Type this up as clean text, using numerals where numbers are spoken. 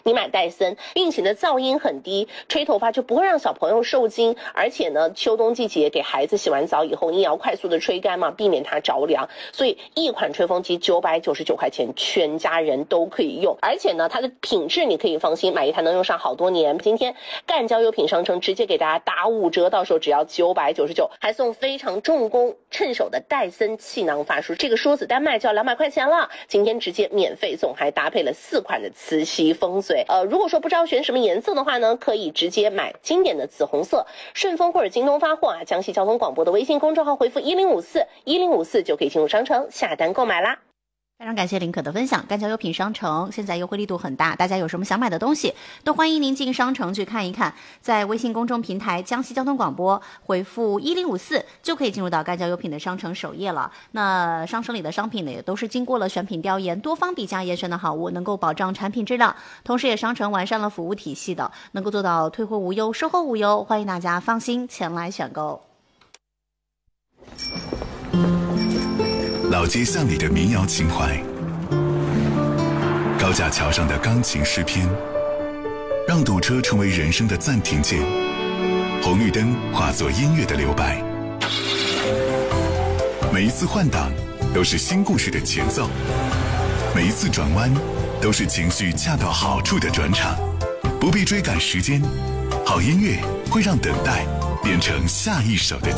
你买戴森，并且呢噪音很低，吹头发就不会让小朋友受惊，而且呢秋冬季节给孩子洗完澡以后，你也要快速的吹干嘛，避免它着凉。所以一款吹风机999块钱，全家人都可以用，而且呢它的品质你可以放心，买一台能用上好多年。今天赣交优品商城直接给大家打5折，到时候只要999，还送非常重工趁手的戴森气囊发梳，这个梳子单卖就要200块钱了，今天直接免费送，还搭配了4款的磁吸风嘴。如果说不知道选什么颜色的话呢，可以直接买经典的紫红色，顺丰或者京东发货啊，江西交通广播的微信公众号回复1054就可以进入商城下单购买啦。 非常感谢林可的分享。赣交优品商城现在优惠力度很大，大家有什么想买的东西都欢迎您进商城去看一看，在微信公众平台江西交通广播回复1054就可以进入到赣交优品的商城首页了。那商城里的商品呢，也都是经过了选品调研，多方比价严选的好物，能够保障产品质量，同时也商城完善了服务体系的，能够做到退货无忧售后无忧，欢迎大家放心前来选购。 老街巷里的民谣情怀，高架桥上的钢琴诗篇，让堵车成为人生的暂停键，红绿灯化作音乐的留白。每一次换挡都是新故事的前奏，每一次转弯都是情绪恰到好处的转场。不必追赶时间，好音乐会让等待变成下一首的